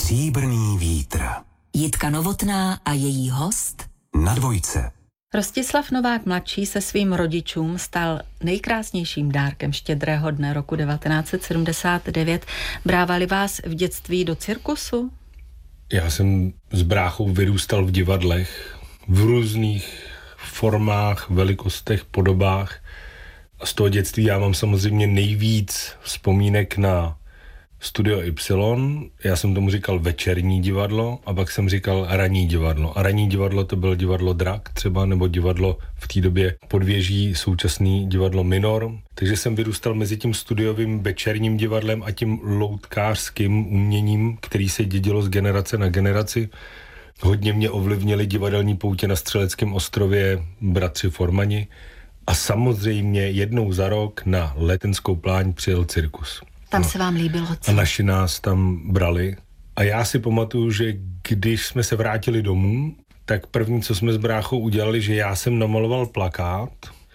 Stříbrný vítr. Jitka Novotná a její host Na Dvojce. Rostislav Novák mladší se svým rodičům stal nejkrásnějším dárkem štědrého dne roku 1979. Brávali vás v dětství do cirkusu? Já jsem s bráchou vyrůstal v divadlech, v různých formách, velikostech, podobách. A z toho dětství já mám samozřejmě nejvíc vzpomínek na Studio Y, já jsem tomu říkal večerní divadlo a pak jsem říkal ranní divadlo. A ranní divadlo to bylo divadlo Drak třeba, nebo divadlo v té době Podvěží, současný divadlo Minor. Takže jsem vyrůstal mezi tím studiovým večerním divadlem a tím loutkářským uměním, který se dědilo z generace na generaci. Hodně mě ovlivnili divadelní poutě na Střeleckém ostrově bratři Formani. A samozřejmě jednou za rok na Letenskou pláň přijel cirkus. Tam se vám líbilo co? A naši nás tam brali. A já si pamatuju, že když jsme se vrátili domů, tak první, co jsme s bráchou udělali, že já jsem namaloval plakát.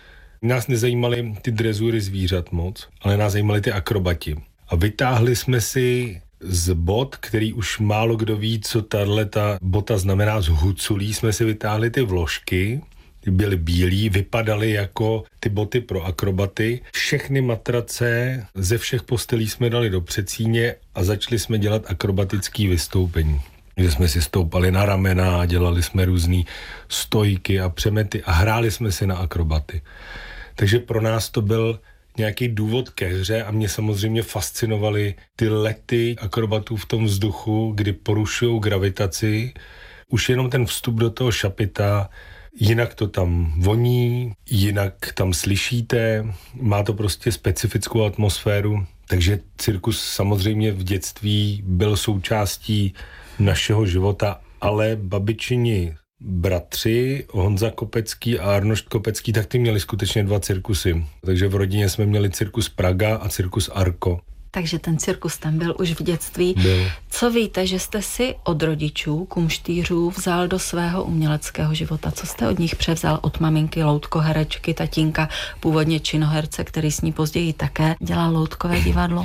Nás nezajímaly ty drezury zvířat moc, ale nás zajímaly ty akrobati. A vytáhli jsme si z bot, který už málo kdo ví, co tato bota znamená, z huculí jsme si vytáhli ty vložky, byly bílí, vypadaly jako ty boty pro akrobaty. Všechny matrace ze všech postelí jsme dali do předsíně a začali jsme dělat akrobatický vystoupení. Že jsme si stoupali na ramena, dělali jsme různý stojky a přemety a hráli jsme si na akrobaty. Takže pro nás to byl nějaký důvod ke hře a mě samozřejmě fascinovaly ty lety akrobatů v tom vzduchu, kdy porušují gravitaci. Už jenom ten vstup do toho šapita, jinak to tam voní, jinak tam slyšíte, má to prostě specifickou atmosféru, takže cirkus samozřejmě v dětství byl součástí našeho života, ale babičini bratři, Honza Kopecký a Arnošt Kopecký, tak ty měli skutečně 2 cirkusy. Takže v rodině jsme měli cirkus Praga a cirkus Arko. Takže ten cirkus tam byl už v dětství. Byl. Co víte, že jste si od rodičů, kumštýřů, vzal do svého uměleckého života? Co jste od nich převzal? Od maminky, loutkoherečky, tatínka, původně činoherce, který s ní později také dělal loutkové divadlo?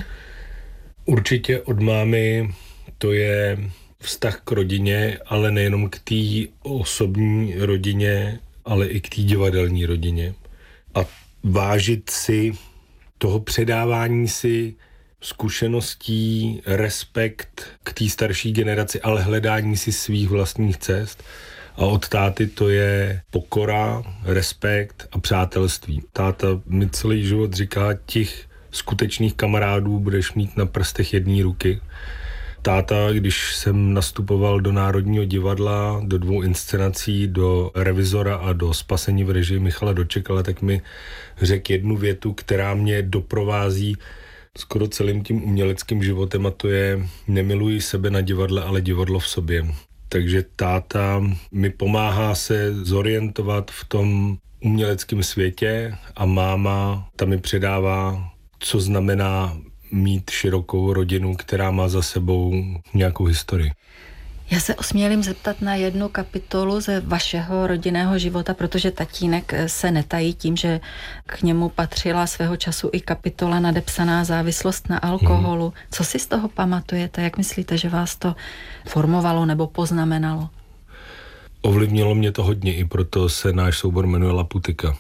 Určitě od mámy to je vztah k rodině, ale nejenom k té osobní rodině, ale i k té divadelní rodině. A vážit si toho předávání si zkušeností, respekt k té starší generaci, ale hledání si svých vlastních cest. A od táty to je pokora, respekt a přátelství. Táta mi celý život říká, těch skutečných kamarádů budeš mít na prstech jedné ruky. Táta, když jsem nastupoval do Národního divadla, do 2 inscenací, do Revizora a do Spasení v režii Michala Dočekala, tak mi řekl jednu větu, která mě doprovází skoro celým tím uměleckým životem, a to je: nemiluji sebe na divadle, ale divadlo v sobě. Takže táta mi pomáhá se zorientovat v tom uměleckém světě a máma ta mi předává, co znamená mít širokou rodinu, která má za sebou nějakou historii. Já se osmělím zeptat na jednu kapitolu ze vašeho rodinného života, protože tatínek se netají tím, že k němu patřila svého času i kapitola nadepsaná závislost na alkoholu. Co si z toho pamatujete? Jak myslíte, že vás to formovalo nebo poznamenalo? Ovlivnilo mě to hodně, i proto se náš soubor jmenuje Laputika.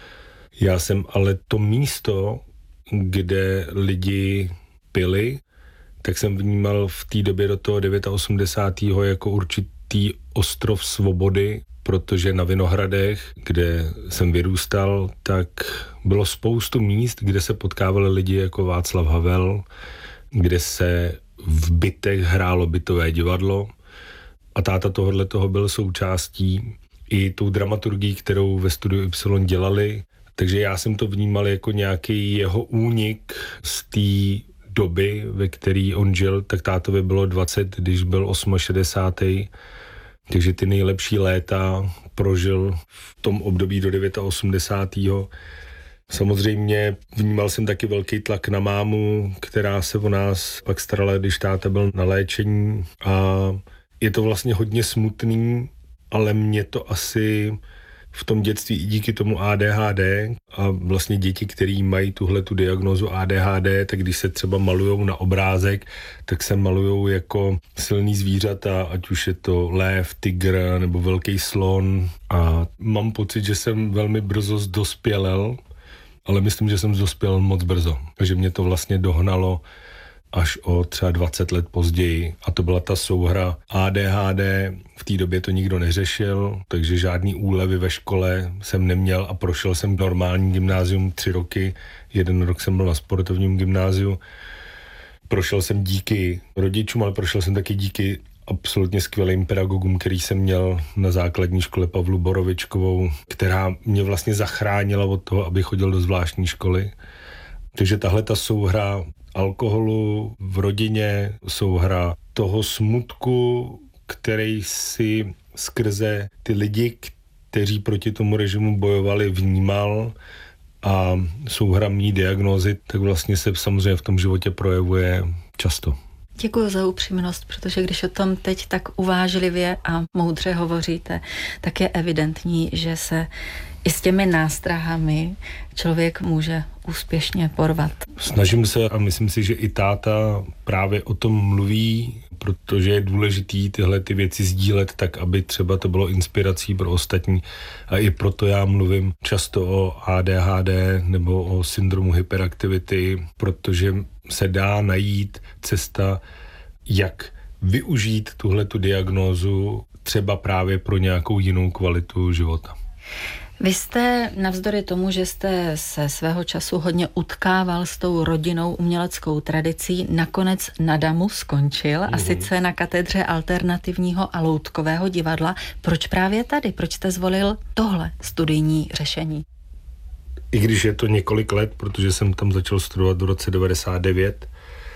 Já jsem ale to místo, kde lidi pili, tak jsem vnímal v té době do toho 89. jako určitý ostrov svobody, protože na Vinohradech, kde jsem vyrůstal, tak bylo spoustu míst, kde se potkávali lidi jako Václav Havel, kde se v bytech hrálo bytové divadlo a táta toho byl součástí i tou dramaturgií, kterou ve Studiu Y dělali. Takže já jsem to vnímal jako nějaký jeho únik z té doby, ve který on žil, tak tátovi bylo 20, když byl 68. Takže ty nejlepší léta prožil v tom období do 89. Samozřejmě vnímal jsem taky velký tlak na mámu, která se o nás pak starala, když táta byl na léčení, a je to vlastně hodně smutný, ale mě to asi v tom dětství i díky tomu ADHD a vlastně děti, který mají tu diagnózu ADHD, tak když se třeba malujou na obrázek, tak se malujou jako silný zvířata, ať už je to lev, tygr nebo velký slon. A mám pocit, že jsem velmi brzo dospělel, ale myslím, že jsem dospěl moc brzo. Takže mě to vlastně dohnalo až o třeba 20 let později. A to byla ta souhra ADHD. V té době to nikdo neřešil, takže žádný úlevy ve škole jsem neměl a prošel jsem normální gymnázium 3 roky. 1 rok jsem byl na sportovním gymnáziu. Prošel jsem díky rodičům, ale prošel jsem taky díky absolutně skvělým pedagogům, který jsem měl na základní škole Pavlu Borovičkovou, která mě vlastně zachránila od toho, aby chodil do zvláštní školy. Takže tahle ta souhra alkoholu v rodině, souhra toho smutku, který si skrze ty lidi, kteří proti tomu režimu bojovali, vnímal, a souhra mý diagnózy, tak vlastně se samozřejmě v tom životě projevuje často. Děkuji za upřímnost, protože když o tom teď tak uvážlivě a moudře hovoříte, tak je evidentní, že se i s těmi nástrahami člověk může úspěšně porvat. Snažím se a myslím si, že i táta právě o tom mluví, protože je důležitý tyhle ty věci sdílet tak, aby třeba to bylo inspirací pro ostatní. A i proto já mluvím často o ADHD nebo o syndromu hyperaktivity, protože se dá najít cesta, jak využít tuhletu diagnózu třeba právě pro nějakou jinou kvalitu života. Vy jste navzdory tomu, že jste se svého času hodně utkával s tou rodinnou uměleckou tradicí, nakonec na Damu skončil a sice na katedře alternativního a loutkového divadla. Proč právě tady? Proč jste zvolil tohle studijní řešení? I když je to několik let, protože jsem tam začal studovat v roce 99,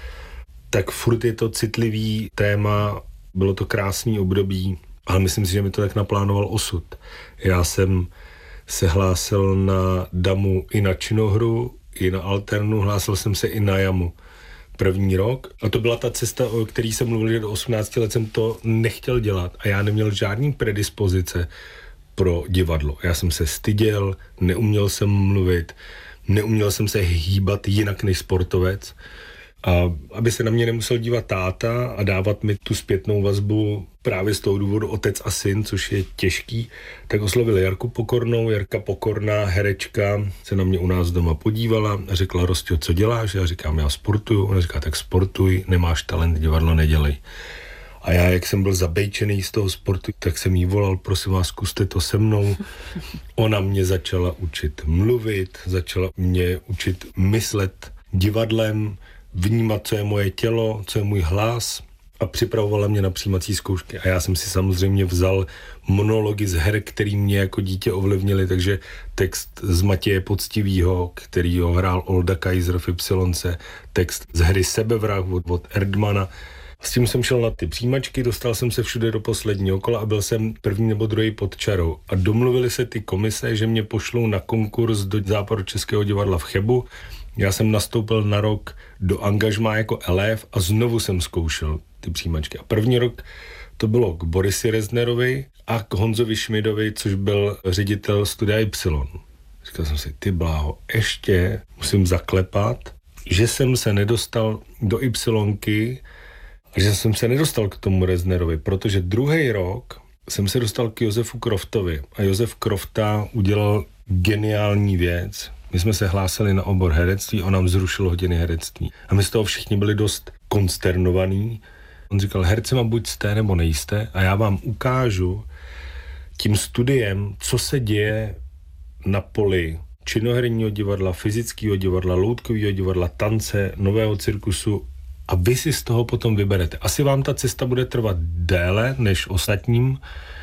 tak furt je to citlivý téma, bylo to krásný období, ale myslím si, že mi to tak naplánoval osud. Já jsem se hlásil na Damu i na činohru, i na alternu, hlásil jsem se i na jamu první rok. A to byla ta cesta, o který jsem mluvil, že do 18 let jsem to nechtěl dělat a já neměl žádný predispozice pro divadlo. Já jsem se styděl, neuměl jsem mluvit, neuměl jsem se hýbat jinak než sportovec. A aby se na mě nemusel dívat táta a dávat mi tu zpětnou vazbu právě z toho důvodu otec a syn, což je těžký, tak oslovil Jarku Pokornou. Jarka Pokorná, herečka, se na mě u nás doma podívala a řekla: Rostio, co děláš? Já říkám: já sportuju. Ona říká: tak sportuj, nemáš talent, divadlo nedělej. A já, jak jsem byl zabejčený z toho sportu, tak jsem jí volal: prosím vás, zkuste to se mnou. Ona mě začala učit mluvit, začala mě učit myslet divadlem, vnímat, co je moje tělo, co je můj hlas, a připravovala mě na přijímací zkoušky. A já jsem si samozřejmě vzal monology z her, který mě jako dítě ovlivnili, takže text z Matěje Poctivýho, který ho hrál Olda Kaiser v Ypsilonce, text z hry Sebevrah od Erdmana. S tím jsem šel na ty přijímačky, dostal jsem se všude do posledního kola a byl jsem první nebo druhý pod čarou. A domluvili se ty komise, že mě pošlou na konkurs do Západočeského divadla v Chebu. Já jsem nastoupil na rok do angažmá jako elév a znovu jsem zkoušel ty přijímačky. A první rok to bylo k Borisi Reznerovi a k Honzovi Šmidovi, což byl ředitel studia Y. Říkal jsem si: ty bláho, ještě musím zaklepat, že jsem se nedostal do Ypsilonky a že jsem se nedostal k tomu Reznerovi, protože druhý rok jsem se dostal k Josefu Kroftovi a Josef Krofta udělal geniální věc. My jsme se hlásili na obor herectví, on nám zrušil hodiny herectví. A my z toho všichni byli dost konsternovaní. On říkal: hercema buď jste, nebo nejste, a já vám ukážu tím studiem, co se děje na poli činoherního divadla, fyzického divadla, loutkového divadla, tance, nového cirkusu, a vy si z toho potom vyberete. Asi vám ta cesta bude trvat déle než ostatním,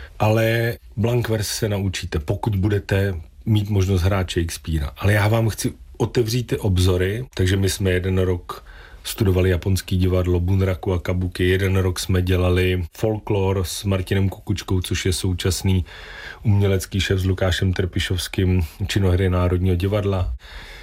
ale Blankvers se naučíte, pokud budete mít možnost hrát Shakespearea. Ale já vám chci otevřít ty obzory, takže my jsme 1 rok studovali japonský divadlo, bunraku a kabuki, 1 rok jsme dělali folklor s Martinem Kukučkou, což je současný umělecký šéf s Lukášem Trpišovským činohry Národního divadla.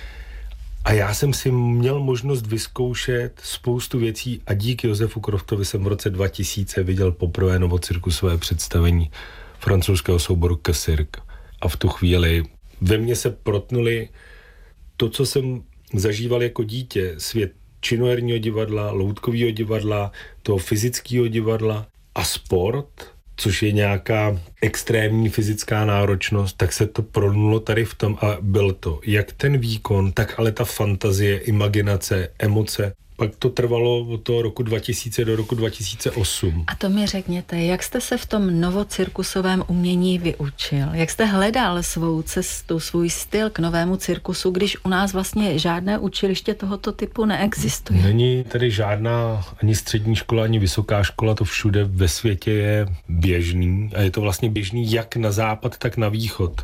A já jsem si měl možnost vyzkoušet spoustu věcí a díky Josefu Kroftovi jsem v roce 2000 viděl poprvé novocirkusové představení francouzského souboru Cirque. a v tu chvíli ve mně se protnuly to, co jsem zažíval jako dítě, svět činoherního divadla, loutkového divadla, toho fyzického divadla a sport, což je nějaká extrémní fyzická náročnost, tak se to prolnulo tady v tom a byl to jak ten výkon, tak ale ta fantazie, imaginace, emoce. Pak to trvalo od toho roku 2000 do roku 2008. A to mi řekněte, jak jste se v tom novocirkusovém umění vyučil? Jak jste hledal svou cestu, svůj styl k novému cirkusu, když u nás vlastně žádné učiliště tohoto typu neexistuje? Není tady žádná ani střední škola, ani vysoká škola, to všude ve světě je běžný a je to vlastně běžný jak na západ, tak na východ.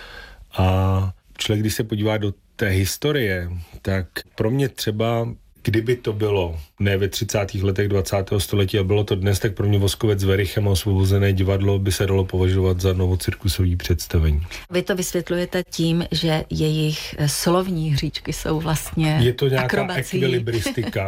A člověk, když se podívá do té historie, tak pro mě třeba kdyby to bylo ne ve 30. letech 20. století a bylo to dnes, tak pro mě Voskovec s Werichem a Osvobozené divadlo by se dalo považovat za novocirkusové představení. Vy to vysvětlujete tím, že jejich slovní hříčky jsou vlastně je to nějaká akrobací. ekvilibristika,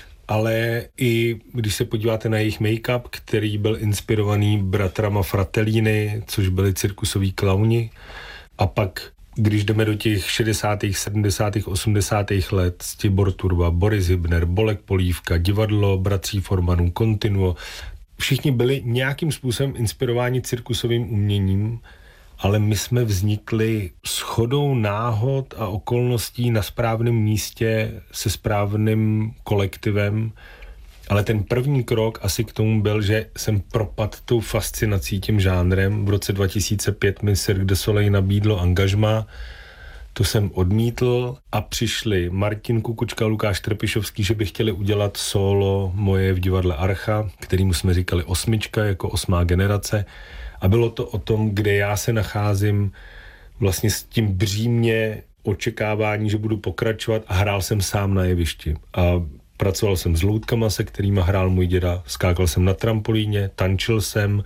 ale i když se podíváte na jejich make-up, který byl inspirovaný bratrama Fratellini, což byli cirkusoví klauni, a pak když jdeme do těch 60., 70., 80. let, Stibor Turba, Boris Hybner, Bolek Polívka, divadlo bratří Formanů, Continuo, všichni byli nějakým způsobem inspirováni cirkusovým uměním, ale my jsme vznikli shodou náhod a okolností na správném místě se správným kolektivem, ale ten první krok asi k tomu byl, že jsem propadl tou fascinací tím žánrem. V roce 2005 mi Cirque du Soleil nabídlo angažmá, to jsem odmítl a přišli Martin Kukučka a Lukáš Trpišovský, že by chtěli udělat solo moje v divadle Archa, kterýmu jsme říkali Osmička, jako 8. generace. A bylo to o tom, kde já se nacházím vlastně s tím břímě očekávání, že budu pokračovat a hrál jsem sám na jevišti. A pracoval jsem s loutkama, se kterýma hrál můj děda, skákal jsem na trampolíně, tančil jsem,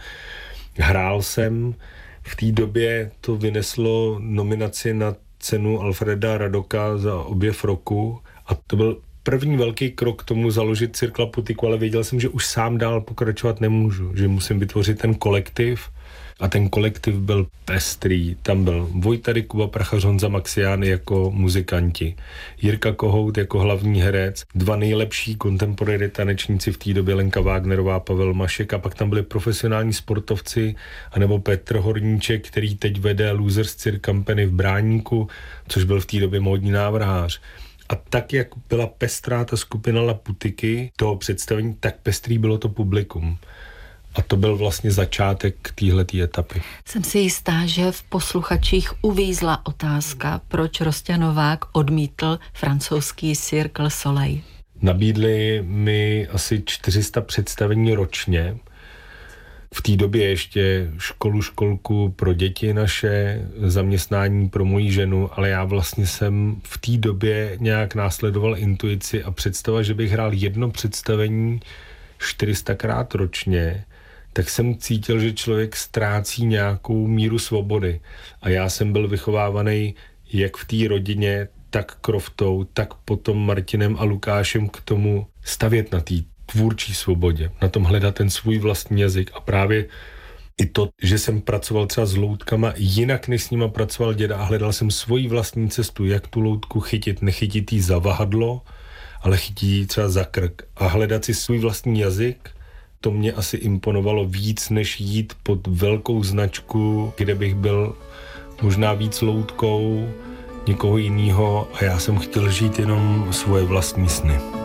hrál jsem. V té době to vyneslo nominaci na cenu Alfreda Radoka za objev roku a to byl první velký krok k tomu založit Cirque Laputiku, ale věděl jsem, že už sám dál pokračovat nemůžu, že musím vytvořit ten kolektiv. A ten kolektiv byl pestrý. Tam byl Vojta Kuba Prachař, Honza Maxián jako muzikanti, Jirka Kohout jako hlavní herec, 2 nejlepší kontemporary tanečníci v té době, Lenka Wagnerová, Pavel Mašek, a pak tam byli profesionální sportovci, anebo Petr Horníček, který teď vede Losers Cirque Company v Bráníku, což byl v té době módní návrhář. A tak, jak byla pestrá ta skupina Laputiky, toho představení, tak pestrý bylo to publikum. A to byl vlastně začátek téhletý etapy. Jsem si jistá, že v posluchačích uvízla otázka, proč Rostě Novák odmítl francouzský Cirque du Soleil. Nabídli mi asi 400 představení ročně. V té době ještě školku pro děti naše, zaměstnání pro moji ženu, ale já vlastně jsem v té době nějak následoval intuici a představa, že bych hrál jedno představení 400krát ročně, tak jsem cítil, že člověk ztrácí nějakou míru svobody. A já jsem byl vychovávaný jak v té rodině, tak Kroftou, tak potom Martinem a Lukášem k tomu stavět na té tvůrčí svobodě, na tom hledat ten svůj vlastní jazyk. A právě i to, že jsem pracoval třeba s loutkama jinak, než s nima pracoval děda a hledal jsem svoji vlastní cestu, jak tu loutku chytit, nechytit jí za vahadlo, ale chytit jí třeba za krk a hledat si svůj vlastní jazyk. To mě asi imponovalo víc, než jít pod velkou značku, kde bych byl možná víc loutkou někoho jiného a já jsem chtěl žít jenom svoje vlastní sny.